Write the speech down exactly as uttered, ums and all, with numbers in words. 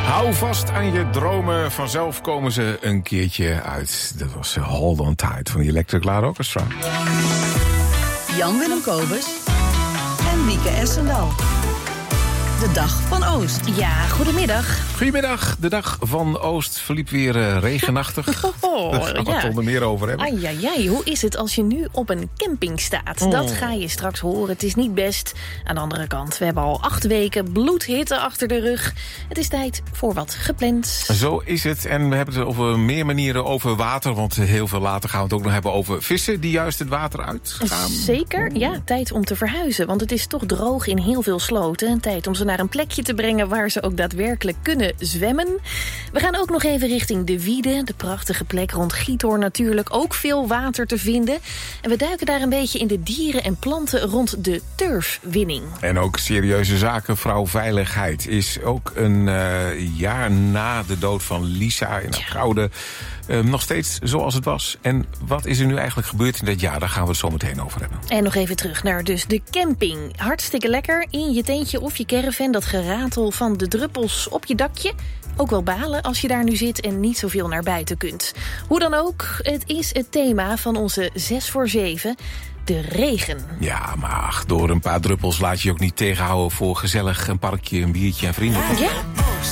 Hou vast aan je dromen, vanzelf komen ze een keertje uit. Dat was Hold On Tight van de Electric Light Orchestra. Jan-Willem Kobus en Wieke Essendal. De dag van Oost. Ja, goedemiddag. Goedemiddag. De dag van Oost verliep weer uh, regenachtig. Oh, Daar gaan we ja. het onder meer over hebben. Ai, ai, ai, hoe is het als je nu op een camping staat? Oh. Dat ga je straks horen. Het is niet best. Aan de andere kant, we hebben al acht weken bloedhitte achter de rug. Het is tijd voor wat gepland. Zo is het. En we hebben het over meer manieren over water. Want heel veel later gaan we het ook nog hebben over vissen die juist het water uitgaan. Zeker, ja. Tijd om te verhuizen. Want het is toch droog in heel veel sloten. Tijd om ze naar een plekje te brengen waar ze ook daadwerkelijk kunnen zwemmen. We gaan ook nog even richting de Wiede. De prachtige plek rond Giethoorn natuurlijk. Ook veel water te vinden. En we duiken daar een beetje in de dieren en planten rond de turfwinning. En ook serieuze zaken. Vrouwveiligheid is ook een uh, jaar na de dood van Lisa in Apkoude uh, nog steeds zoals het was. En wat is er nu eigenlijk gebeurd in dat jaar? Daar gaan we het zo meteen over hebben. En nog even terug naar dus de camping. Hartstikke lekker in je tentje of je caravan. Dat geratel van de druppels op je dakje. Ook wel balen als je daar nu zit en niet zoveel naar buiten kunt. Hoe dan ook, het is het thema van onze zes voor zeven. De regen. Ja, maar ach, door een paar druppels laat je je ook niet tegenhouden voor gezellig een parkje, een biertje en vrienden. Ja,